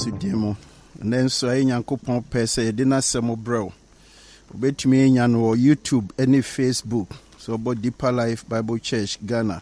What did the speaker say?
asudie and then so Yankopon pese dina semo bro. Obetumi enya no YouTube any Facebook. So about Deeper Life Bible Church Ghana.